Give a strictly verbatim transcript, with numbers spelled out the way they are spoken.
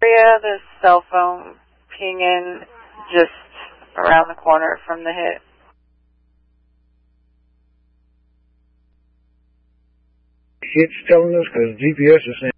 area, the cell phone pinging just around the corner from the hit. It's telling us because G P S is saying